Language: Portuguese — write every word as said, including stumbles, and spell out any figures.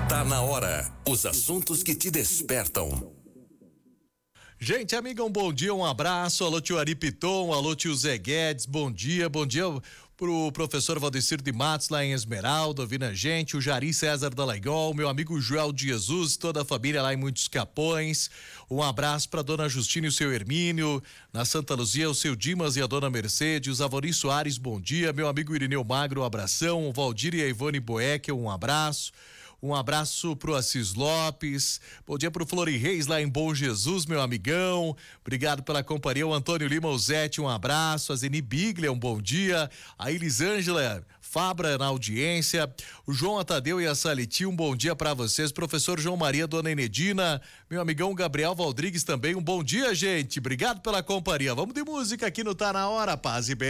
Tá na hora. Os assuntos que te despertam. Gente, amiga, um bom dia, um abraço. Alô, tio Ari Piton, alô, tio Zé Guedes, bom dia, bom dia pro professor Valdecir de Matos lá em Esmeralda, ouvindo a gente, o Jari César da Laigol, meu amigo Joel de Jesus, toda a família lá em Muitos Capões. Um abraço pra dona Justina e o seu Hermínio, na Santa Luzia, o seu Dimas e a dona Mercedes, o Avoni Soares, bom dia, meu amigo Irineu Magro, um abração, o Valdir e a Ivone Boeck, um abraço. Um abraço pro Assis Lopes, bom dia pro Flori Reis lá em Bom Jesus, meu amigão, obrigado pela companhia, o Antônio Lima Ozete, um abraço, a Zeni Biglia, um bom dia, a Elisângela Fabra na audiência, o João Atadeu e a Saliti, um bom dia pra vocês, professor João Maria, dona Enedina, meu amigão Gabriel Valdrigues também, um bom dia, gente, obrigado pela companhia, vamos de música aqui no Tá Na Hora, paz e bem.